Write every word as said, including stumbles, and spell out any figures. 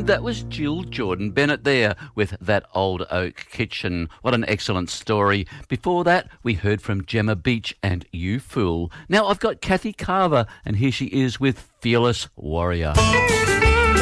And that was Jill Jordan Bennett there with That Old Oak Kitchen. What an excellent story. Before that, we heard from Gemma Beach and You Fool. Now I've got Kathy Carver, and here she is with Fearless Warrior.